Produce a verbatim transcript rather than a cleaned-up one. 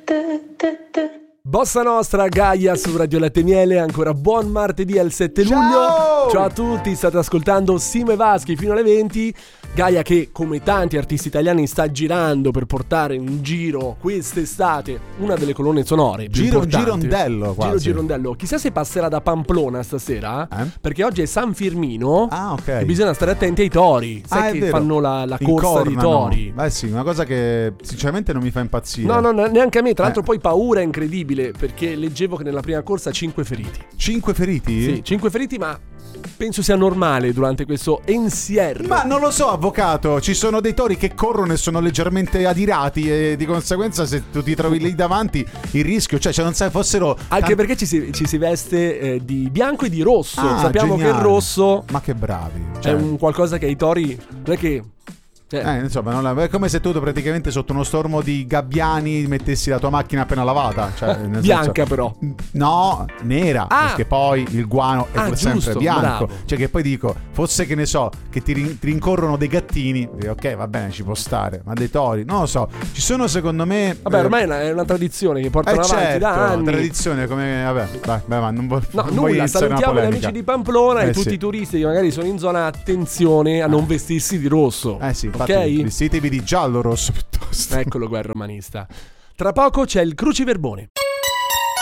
Bossa Nostra, Gaia su Radio Latte e Miele. Ancora buon martedì al sette luglio. Ciao! Ciao a tutti, state ascoltando Simo e Vaschi fino alle venti. Gaia che, come tanti artisti italiani, sta girando per portare in giro quest'estate una delle colonne sonore più Giro importanti. girondello quasi. Giro girondello. Chissà se passerà da Pamplona stasera, eh? Perché oggi è San Firmino. Ah, ok. E bisogna stare attenti ai tori. Sai ah, che vero. fanno la, la corsa dei tori. Beh sì, una cosa che sinceramente non mi fa impazzire. No, no, neanche a me. Tra l'altro eh. poi paura incredibile, perché leggevo che nella prima corsa cinque feriti. Cinque feriti? Sì, cinque feriti, ma penso sia normale durante questo encierro. Ma non lo so, avvocato, ci sono dei tori che corrono e sono leggermente adirati e di conseguenza se tu ti trovi lì davanti il rischio, cioè, cioè non sai fossero Anche tanti... perché ci si, ci si veste eh, di bianco e di rosso. Ah, Sappiamo geniale. che il rosso Ma che bravi, è cioè... un qualcosa che ai tori non è che... Cioè, Eh, insomma, non è come se tu praticamente sotto uno stormo di gabbiani mettessi la tua macchina appena lavata, cioè, nel bianca senso, però. no, nera, Ah! perché poi il guano è Ah, pur sempre giusto, bianco. bravo. Cioè che poi dico, fosse che ne so, che ti, rin- ti rincorrono dei gattini, dici, ok, va bene, ci può stare, ma dei tori, non lo so. Ci sono secondo me Vabbè, eh, ormai è una, è una tradizione che portano eh avanti certo, da anni. tradizione come vabbè, vai, vai, ma non, vo- No, non voglio nulla, iniziare una salutiamo gli polemica. amici di Pamplona Eh, e tutti sì. i turisti che magari sono in zona, attenzione a non vestirsi di rosso. Eh sì, infatti, ok? vestitevi di giallo rosso piuttosto. Eccolo qua il romanista. Tra poco c'è il cruciverbone.